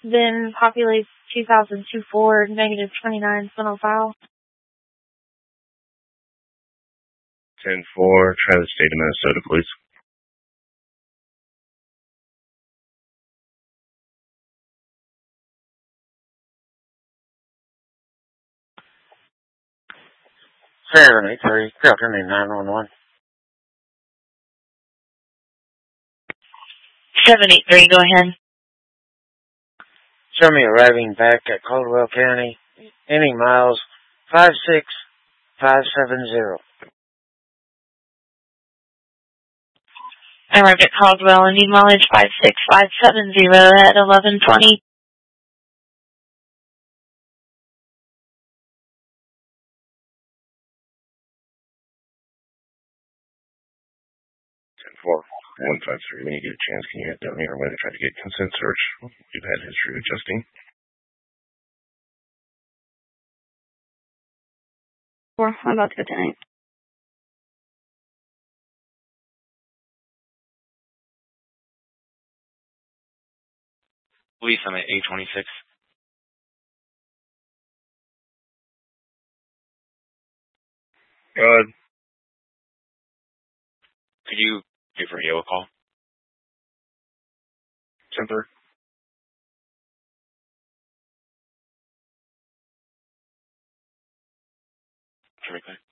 then populates 2024 -29 Spinal File. 10-4, try the state of Minnesota, please. Seven 3, good afternoon, 911. 783, go ahead. Show me arriving back at Caldwell County, any miles 56570. I arrived at Caldwell and need mileage 56570 at 11:20. For 153, when you get a chance, can you head down here? I'm going to try to get consent search. We've had history of adjusting. I'm about to go tonight. Police, I'm at 826. Go ahead. Could you give radio a call? 10-3. Terrific.